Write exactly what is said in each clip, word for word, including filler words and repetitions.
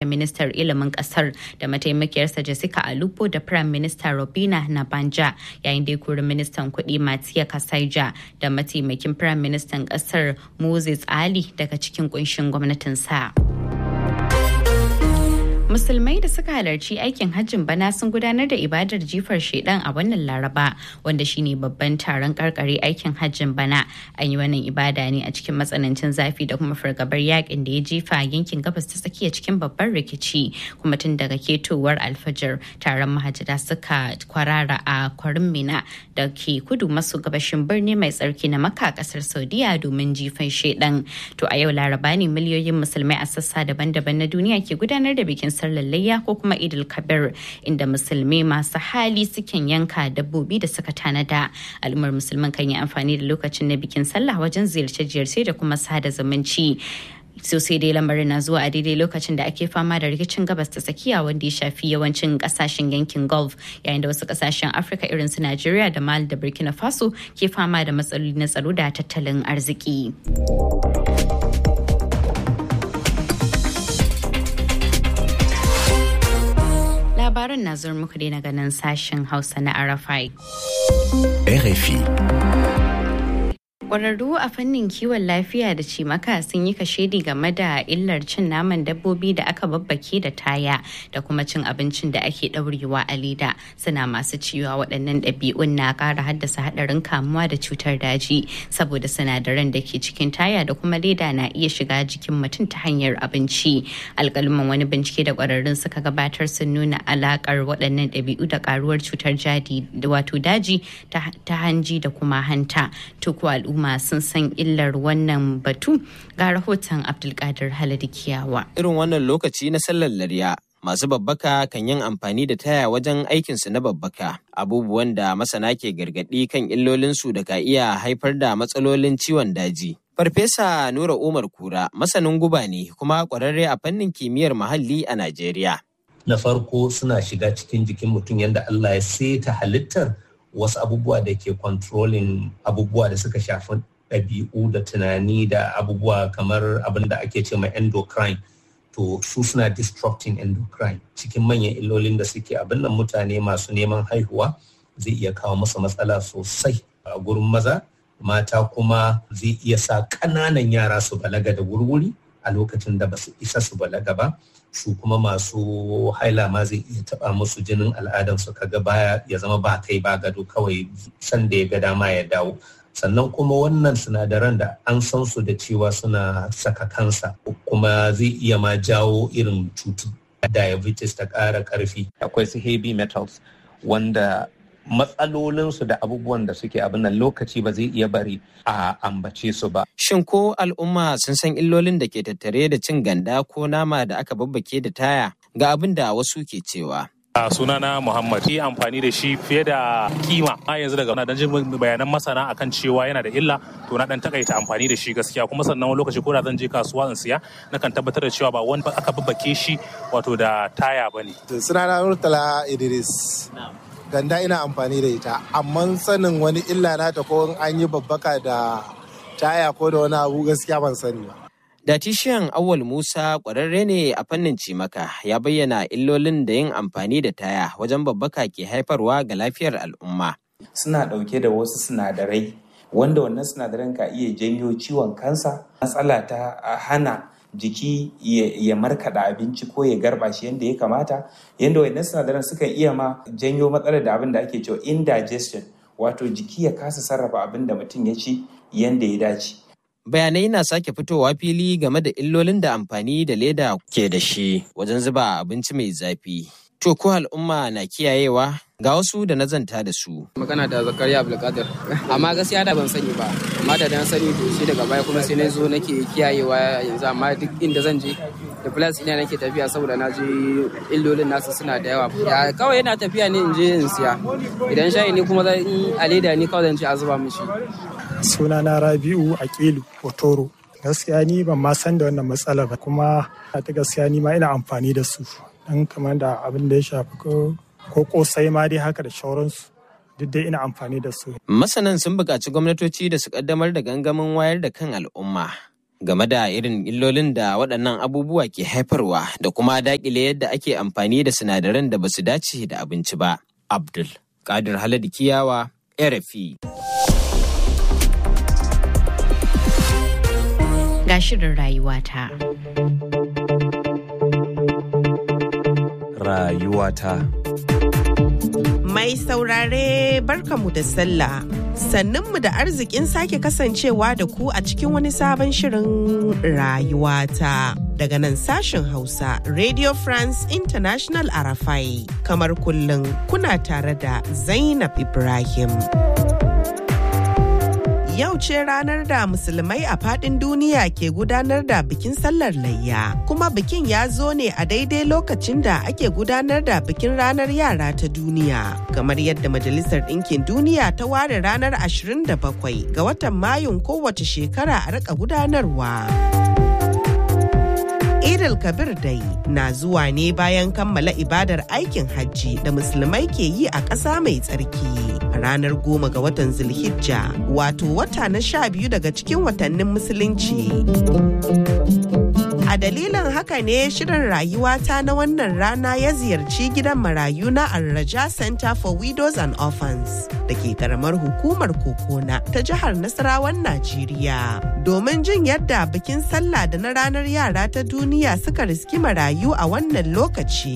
ministar ilimin kasar da mataimakiyarsa Jessica Alupo da Prime Minister Robina Nabanja, yayin da ya kori ministan kuɗi Matia Kasaija da mataimakin Prime Minister kasar Moses Ali daga cikin kunshin gwamnatinsa. Musulmai da suka halarci aikin hajjin bana sun gudanar da ibadar jifar shedan a wannan Laraba, wanda shine babban taron karkare aikin hajjin bana. An yi wannan ibada ne a cikin matsanancin zafi da kuma fargabar yakin da ya jefa yankin gabas ta tsakiya cikin babban rikici, kuma tun daga ketowar alfajir taron mahajjata suka kwarara a kwarin Mina da ke kudu maso gabashin birni mai tsarki na Makka, kasar Saudiya, domin jifan shedan. To a yau Laraba ne miliyoyin musulmai a sassa daban-daban na duniya ke gudanar da bikin sallar layya ko kuma idil kabir, inda musulmi masu hali sukan yanka dabbobi da suka tanada. Al'ummar musulman kan yi amfani da lokacin na bikin sallah wajen ziyarce-ziyarce da kuma sada zumunci. Sosai dai lamarin na zuwa a daidai lokacin da ake fama da rikicin gabas ta tsakiya wanda ya shafi yawancin kasashen yankin Gulf, yayin da wasu kasashen Afirka irin su Najeriya da Mali da Burkina Faso ke fama da matsaloli na tsaro da tattalin arziki. Labaran na zuwa muku dai na ganin sashen Hausa na R F I. R F I. Ƙwararru a fannin kiwon lafiya da cimaka sun yi kashedi game da illar cin naman dabbobi da aka babbake da taya da kuma cin abincin da ake ɗaurewa a leda, suna masu cewa waɗannan ɗabi'un na ƙara haddasa haɗarin kamuwa da cutar daji saboda sinadaran da ke cikin taya da kuma leda na iya shiga jikin mutum ta hanyar abinci. Alƙaluman wani bincike da ƙwararrun suka gabatar sun nuna alaƙar waɗannan ɗabi'u da ƙaruwar cutar jadi wato daji ta hanji da kuma hanta. Tuku al'umma sun san illar wannan batu, ga rahoton Abdulkadir Haladu Kiyawa. Irin wannan lokaci na sallar Layya, masu babbaka kan yin amfani da taya wajen aikinsu na babbaka, abubuwan da masana ke gargaɗi kan illolinsu da ka iya haifar da matsalolin ciwon daji. Farfesa Nura Umar Kura masanin guba ne kuma ƙwararre a fannin kimiyyar muhalli a Najeriya. Na farko suna shiga cikin jikin mutum yadda Allah ya seta halittar wasu abubuwa da ke controlling abubuwa da suka shafi ɗabi'u da tunani da abubuwa kamar abin da ake ce mai endocrine, to su suna disrupting endocrine. Cikin manyan illolin da suke abin nan mutane masu neman haihuwa zai iya kawo masa matsala sosai a gurin maza, mata kuma zai iya sa ƙananan yara su balaga da wurwuri a lokacin da ba su isa su balaga ba. Su kuma masu haila ma zai iya taɓa musu jinin al'adansu kaga baya ya zama ba kai ba gado, kawai san da ya ga dama ya dawo. Sannan kuma wannan sinadaran da an san su da cewa suna saka kansa kuma zai iya ma jawo irin cutar diabetes ta ƙara ƙarfi. Akwai su heavy metals wanda matsalolinsu da abubuwan da suke abin nan lokaci ba zai iya bari a ambace su ba. Shin ko al'umma sun san illolin da ke tattare da cin ganda ko nama da aka babbake da taya? Ga abin da wasu ke cewa. A sunana Muhammad, yi amfani da shi fiye da kima. A yanzu daga na dan jin bayanan masana akan cewa yana da illa, to na dan takaita amfani da shi gaskiya. Kuma sannan wani lokaci ko da zan je kasuwa in siya, nakan tabbatar da cewa ba wani aka babbake shi wato da taya bane. Sunana Murtala Idris. Ganda ina amfani da ita, amma sanin wani illa nata ko an yi babbaka da taya ko da wani abu gaskiya ban sani ba. Datishiyan Awwal Musa ƙwararre ne a fannin cimaka, ya bayyana illolin da yin amfani da taya wajen babbaka ke haifarwa ga lafiyar al'umma. Suna ɗauke da wasu sinadarai wanda wannan sinadaran ka iya janyo ciwon kansa, matsala ta hana jiki ya markaɗa abinci ko ya garba shi yadda ya kamata, yadda wannan sinadaran suka iya ma janyo matsalar da abin da ake cewa indigestion, wato jiki ya kasa sarrafa abin da mutum ya ci yadda ya dace. Bayanai na sake fitowa fili game da illolin da amfani da leda ke da shi wajen zuba abinci mai zafi. To ko al'umma na kiyayewa? Ga wasu da na zanta da su. Magana da Zakariya Abdulkadir. Amma gaskiya da ban sani ba. Amma da na sani to shi daga baya kuma sai na zo nake kiyayewa yanzu, amma duk inda zan je da plus ina nake tafiya saboda na je illolin nasu suna da yawa. Ya kawai yana tafiya ne in je in siya. Idan shayi ne kuma in a leda ne kawai zan ce a zuba mishi. Sunana Rabi'u Aqilu Otoro. Gaskiya ni ban ma san da wannan matsala ba, kuma ta gaskiya ni ma ina amfani da su. Dan kamar da abin da ya shafi ko ko kosai ma dai haka da shauransu, duk dai ina amfani da su. Masanan sun buƙaci gwamnatoci da su ƙaddamar da gangamin wayar da kan al'umma game da irin illolin da waɗannan abubuwa ke haifarwa da kuma daƙile yadda ake amfani da sinadaran da ba su dace da abinci ba. Abdul Kadir Haladu Kiyawa, R F I. Ga shirin rayuwata. Rayuwata. Mai saurare barkamu da sallah. Sannunmu da arzikin sake kasancewa da ku a cikin wani sabon shirin rayuwata. Daga nan sashen Hausa, Radio France International Arafai. Kamar kullum kuna tare da Zainab Ibrahim. Yau ce ranar da musulmai a faɗin duniya ke gudanar da bikin sallar layya. Kuma bikin ya zo ne a daidai lokacin da ake gudanar da bikin ranar yara ta duniya. Kamar yadda Majalisar Ɗinkin Duniya ta ware ranar ashirin da bakwai ga watan Mayun kowace shekara a rika gudanarwa. Eidul Kabir dai na zuwa ne bayan kammala ibadar aikin hajji da musulmai ke yi a ƙasa mai tsarki a ranar goma ga watan Zulhijja, wato wata na sha biyu daga cikin watannin musulunci. A dalilin haka ne shirin rayuwata na wannan rana ya ziyarci gidan marayu na Al-Raja Center for Widows and Orphans da ke karamar hukumar Kokona ta jihar Nasarawan Najeriya. Domin jin yadda bikin sallah da na ranar yara ta duniya suka riski marayu a wannan lokaci.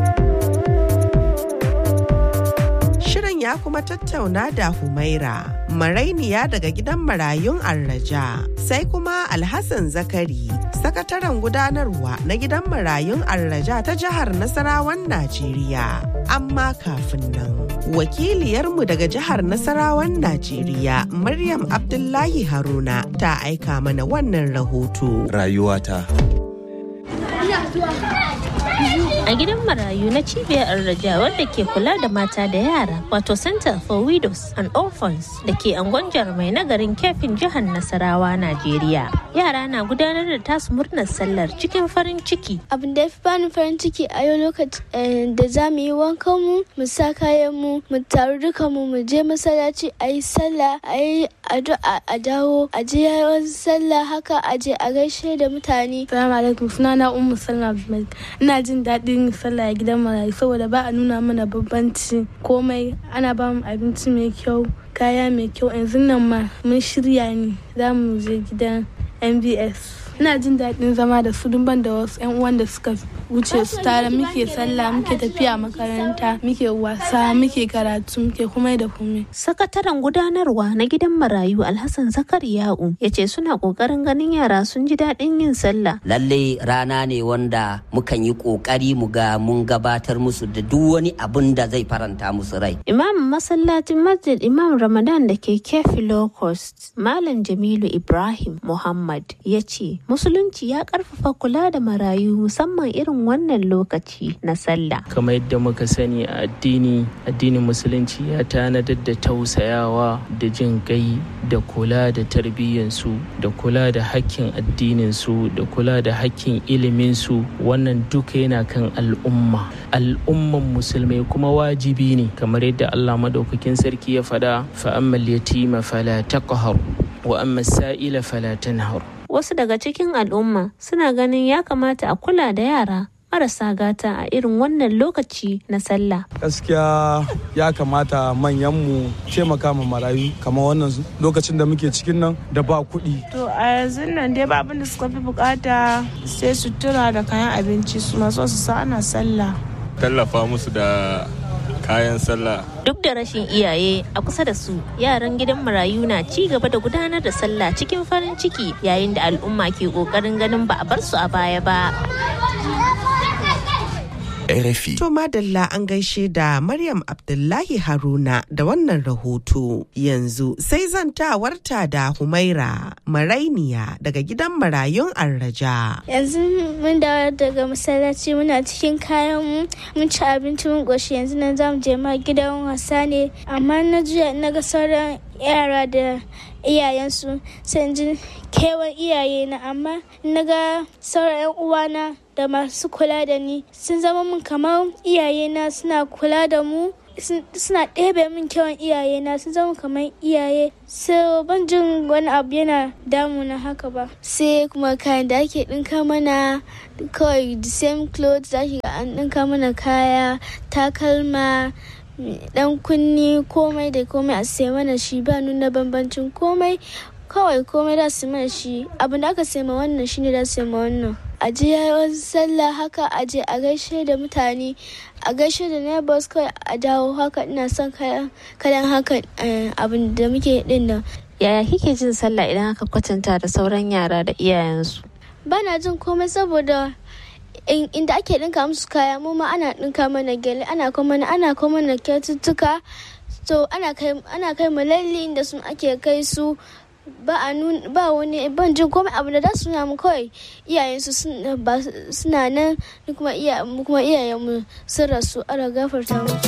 Shirin ya kuma tattauna da Humaira, marainiya daga gidan marayun Al-Raja, sai kuma Alhassan Zakari, sakataren gudanarwa na gidan marayun Al-Raja ta jihar Nasarawan Najeriya. Amma kafin nan, wakiliyarmu daga jihar Nasarawan Najeriya, Maryam Abdullahi Haruna, ta aika mana wannan rahoto. Rayuwata. A gidan marayu na cibiyar Al-Raja wadda ke kula da mata da yara, wato Center for Widows and Orphans da ke angon Jarmai na garin Kefin jihar Nasarawa, Najeriya. Yara na gudanar da tasu murnar sallar cikin farin ciki. Abin da ya fi bani farin ciki a yau lokacin da za mu yi wankan mu, mu sa kayan mu, mu taru duka mu, mu je masallaci a yi sallah, a yi addu'a, a dawo, a je yawan sallah haka, a je a gaishe da mutane. Assalamu alaikum, sunana Ummu Salma Abdulmalik. Ina jin daɗin sallah a gidan marayu saboda ba a nuna mana bambanci komai, ana ba mu abinci mai kyau, kaya mai kyau. Yanzu nan ma mun shirya ne za mu je gidan M B S. Ina jin daɗin zama da su ban da wasu 'yan uwan da suka wuce su tare, muke sallah, muke tafiya makaranta, muke wasa, muke karatu, muke komai da komai. Sakataren gudanarwa na gidan marayu Alhassan Zakariya'u ya ce suna ƙoƙarin ganin yara sun ji daɗin yin sallah. Lalle rana ne wanda mukan yi ƙoƙari mu ga mun gabatar musu da duk wani abin da zai faranta musu rai. Imam masallacin Masjid Imam Ramadan da ke Kefi Low Cost, Malam Jamilu Ibrahim Muhammad ya ce Musulunci ya ƙarfafa kula da marayu musamman irin wannan lokaci na sallah. Kamar yadda muka sani a addini, addinin Musulunci ya tanadar da tausayawa da jin kai da kula da tarbiyyansu da kula da hakkin addininsu da kula da hakkin iliminsu. Wannan duka yana kan al'umma. Al'umman musulmai kuma wajibi ne kamar yadda Allah madaukakin sarki ya faɗa, fa ammal yatima fala taqhar wa amma sa'ila fala tanhar. Wasu daga cikin al'umma suna ganin ya kamata a kula da yara marasa gata a irin wannan lokaci na sallah. Gaskiya ya kamata manyanmu taimaka ma marayu kamar wannan lokacin da muke cikin nan da ba kuɗi. To a yanzu nan dai ba abin da suka fi bukata sai sutura da kayan abinci, su maso su sa ana sallah. Tallafa musu da kayan sallah. Duk da rashin iyaye a kusa da su, yaran gidan marayu na ci gaba da gudanar da sallah cikin farin ciki yayin da al'umma ke kokarin ganin ba a bar su a baya ba. R F I. To madalla an gaishe da Maryam Abdullahi Haruna da wannan rahoto. Yanzu sai zantawarta da Humaira, marainiya daga gidan marayun Al-Raja. Yanzu mun dawo daga masallaci, muna cikin kayan mu, mun ci abinci mun goshi, yanzu nan zamu je ma gidan wasa ne, amma na juya na ga sauran yara da iyayensu sai ji kewan iyaye na, amma na ga sauran yan uwana da masu kula da ni sun zama mun kamar iyayena, suna kula da mu suna ɗebe min kyawun iyaye na sun zama kamar iyaye so ban jin wani abu yana damuna haka ba. Sai kuma kayan da ake ɗinka mana kawai the same clothes da ake an ɗinka mana kaya takalma dan kunni komai da komai a sai mana shi ba nuna bambancin komai kawai komai da su mana shi abin da aka sai ma wannan shine da su ma wannan. A je yayin sallah haka a je a gaishe da mutane a gaishe da neighbors kawai a dawo haka ina son kalan haka abin da muke din nan. Yaya kike jin sallah idan aka kwatanta da sauran yara da iyayensu? Bana jin komai saboda inda ake dinka musu kaya mu ma ana dinka mana gele ana kuma ana kuma mana kyaututtuka so ana kai ana kai mu lalle inda sun ake kai su ba a nun ba wani ban jin komai abu da za su nuna mu kawai iyayensu suna nan kuma iya kuma iyayenmu sun rasu ana gafarta musu.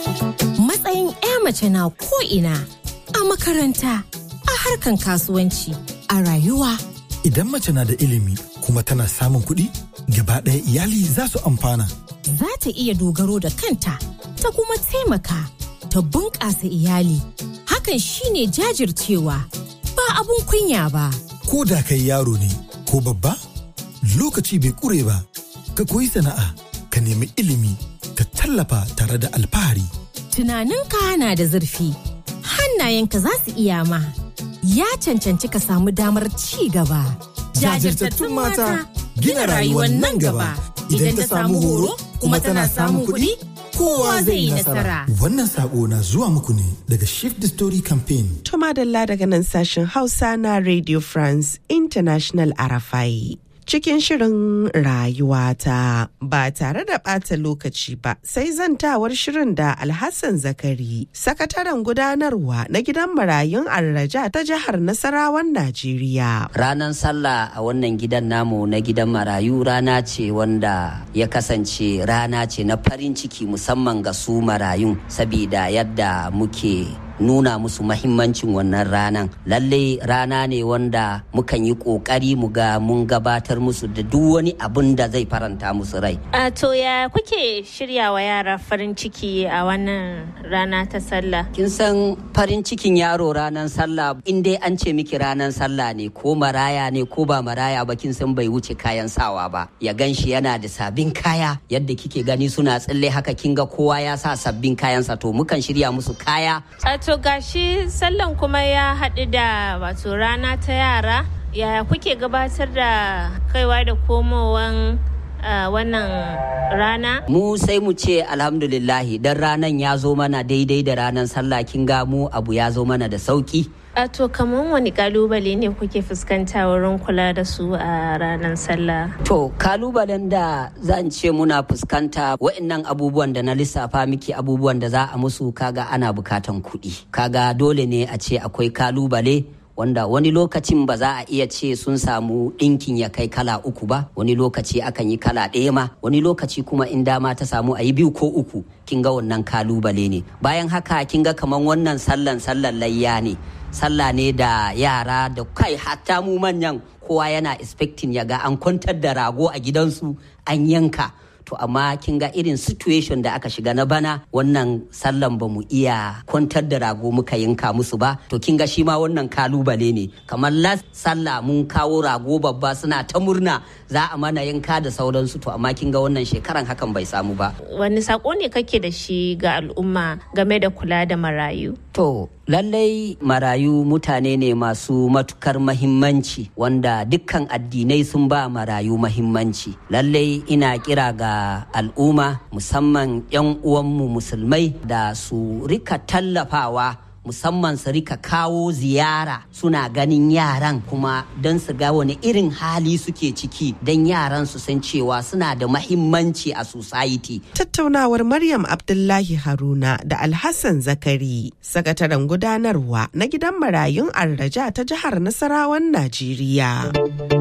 Matsayin ƴa mace na ko ina a makaranta a harkan kasuwanci a rayuwa. Idan mace na da ilimi kuma tana samun kuɗi gaba ɗaya iyali za su amfana. Za ta iya dogaro da kanta ta kuma taimaka ta bunƙasa iyali. Hakan shine jajircewa ba abun kunya ba. Ko da kai yaro ne ko babba, lokaci bai ƙure ba, ka koyi sana'a, ka nemi ilimi, ka tallafa tare da alfahari. Tunaninka na da zurfi, hannayenka za su iya ma, ya cancanci ka samu damar ci gaba. Jajirtattun mata gina rayuwar nan gaba. Idan ta samu horo kuma tana samun kuɗi, kowa zai yi nasara. Wannan sako na zuwa muku ne daga Shift the Story Campaign. To madalla daga nan sashen Hausa na Radio France International R F I. Cikin shirin rayuwata ba tare da ɓata lokaci ba sai zantawar shirin da Alhassan Zakari, sakataren gudanarwa na gidan marayun Arraja ta jihar Nasarawan Najeriya. Ranar sallah a wannan gidan namu na gidan marayu rana ce wanda ya kasance rana ce na farin ciki musamman ga su marayun sabida yadda muke nuna musu mahimmancin wannan ranan. Lalle rana ne wanda mukan yi kokari mu ga mun gabatar musu da duk wani abin da zai faranta musu rai. A to ya kuke shirya wa yara farin ciki a wannan rana ta sallah? Kin san farin cikin yaro ranar sallah in dai an ce miki ranar sallah ne ko maraya ne ko ba maraya ba kin san bai wuce kayan sawa ba. Ya ganshi yana da sabbin kaya yadda kike gani suna tsalle haka kin ga kowa ya sa sabbin kayansa to mukan shirya musu kaya. To gashi sallan kuma ya haɗu da wato rana ta yara, yaya kuke gabatar da kaiwa da komowan uh, wannan rana? Mu sai mu ce alhamdulillahi dan ranan ya zo mana daidai da ranar sallah kin ga mu abu ya zo mana da sauki. A to kaman wani kalubale ne kuke fuskanta wurin kula da su a ranar sallah? To kalubalen da zan ce muna fuskanta wa'annan abubuwan da na lissafa miki abubuwan da za a musu kaga ana bukatan kuɗi. Kaga dole ne a ce akwai kalubale wanda wani lokacin ba za a iya ce sun samu ɗinkin ya kai kala uku ba, wani lokaci akan yi kala ɗaya ma, wani lokaci kuma in dama ta samu a yi biyu ko uku, kin ga wannan kalubale ne. Bayan haka kin ga kaman wannan sallan sallan layya ne. Sallah ne da yara da kai hatta mu manyan kowa yana expecting ya ga an kwantar da rago a gidansu an yanka. To amma kin ga irin situation da aka shiga na bana wannan sallan ba mu iya kwantar da rago muka yanka musu ba. To kin ga shi ma wannan kalubale ne. Kamar last sallah mun kawo rago babba suna ta murna za a mana yanka da sauransu to amma kin ga wannan shekaran hakan bai samu ba. Wani sako ne kake da shi ga al'umma game da kula da marayu? To lallai marayu mutane ne masu matukar mahimmanci wanda dukkan addinai sun ba marayu mahimmanci. Lallai ina kira ga al'umma musamman 'yan uwanmu musulmai da su rika tallafawa, musamman su rika kawo ziyara suna ganin yaran kuma don su ga wani irin hali suke ciki don yaran su san cewa suna da mahimmanci a society. Tattaunawar Maryam Abdullahi Haruna da Alhassan Zakari, sakataren gudanarwa na gidan marayun Arraja ta jihar Nasarawan Najeriya.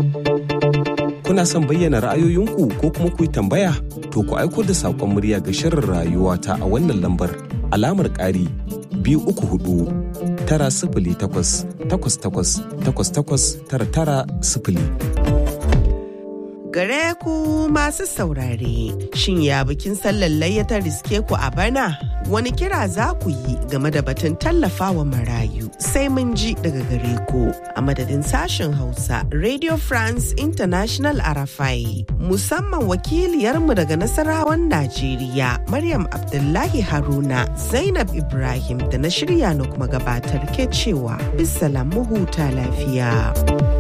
Kuna son bayyana ra'ayoyinku ko kuma ku yi tambaya? To ku aiko da saƙon murya ga shirin rayuwata a wannan lambar alamar ƙari biyu uku hudu tara sifili takwas takwas takwas takwas takwas tara tara sifili. Gare ku masu saurare, shin ya bikin sallar layya ta riske ku a bana? wani kira za ku yi game da batun tallafawa marayu sai mun ji daga gare ku. A madadin sashen Hausa Radio France International Arafai, musamman wakiliyarmu daga Nasarawan Najeriya Maryam Abdullahi Haruna, Zainab Ibrahim da na shirya na kuma gabatar ke cewa bisalam mu huta lafiya.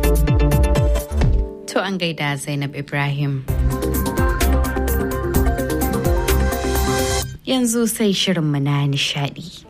To an gaida Zainab Ibrahim. Yanzu sai shirinmu na nishadi.